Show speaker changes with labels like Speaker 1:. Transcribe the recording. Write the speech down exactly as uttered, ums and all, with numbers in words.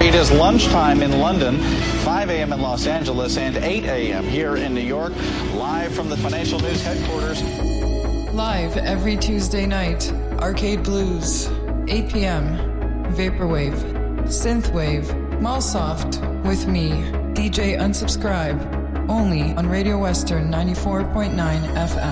Speaker 1: It is lunchtime in London, five a.m. in Los Angeles, and eight a.m. here in New York, live from the Financial News headquarters.
Speaker 2: Live every Tuesday night, Arcade Blues, eight p.m., Vaporwave, Synthwave, Mallsoft, with me, D J Unsubscribe, only on Radio Western ninety-four point nine F M.